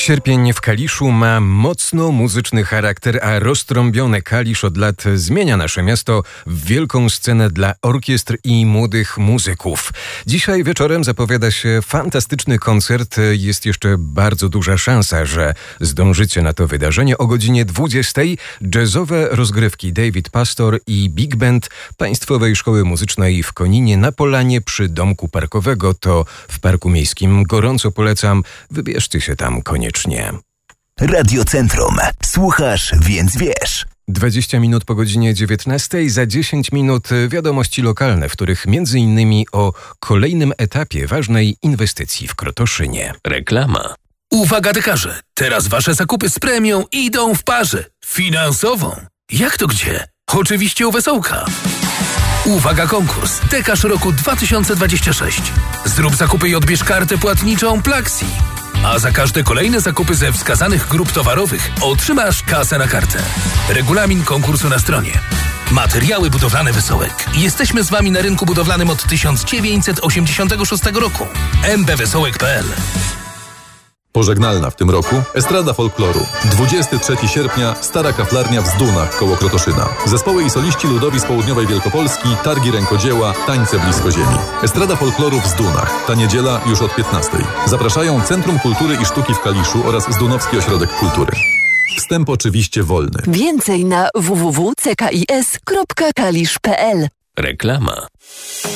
Sierpień w Kaliszu ma mocno muzyczny charakter, a roztrąbiony Kalisz od lat zmienia nasze miasto w wielką scenę dla orkiestr i młodych muzyków. Dzisiaj wieczorem zapowiada się fantastyczny koncert. Jest jeszcze bardzo duża szansa, że zdążycie na to wydarzenie. O godzinie 20 jazzowe rozgrywki David Pastor i Big Band Państwowej Szkoły Muzycznej w Koninie na Polanie przy Domku Parkowego. To w Parku Miejskim. Gorąco polecam. Wybierzcie się tam koniecznie. Radiocentrum. Słuchasz, więc wiesz. 20 minut po godzinie 19. Za 10 minut wiadomości lokalne, w których m.in. o kolejnym etapie ważnej inwestycji w Krotoszynie. Reklama. Uwaga dekarze! Teraz wasze zakupy z premią idą w parze. Finansową. Jak to gdzie? Oczywiście u Wesołka. Uwaga konkurs. Dekarz roku 2026. Zrób zakupy i odbierz kartę płatniczą Plaxi. A za każde kolejne zakupy ze wskazanych grup towarowych otrzymasz kasę na kartę. Regulamin konkursu na stronie. Materiały budowlane Wesołek. Jesteśmy z wami na rynku budowlanym od 1986 roku. mbwesołek.pl. Pożegnalna w tym roku Estrada Folkloru. 23 sierpnia Stara Kaflarnia w Zdunach koło Krotoszyna. Zespoły i soliści ludowi z południowej Wielkopolski, targi rękodzieła, tańce blisko ziemi. Estrada Folkloru w Zdunach. Ta niedziela już od 15. Zapraszają Centrum Kultury i Sztuki w Kaliszu oraz Zdunowski Ośrodek Kultury. Wstęp oczywiście wolny. Więcej na www.ckis.kalisz.pl. Reklama.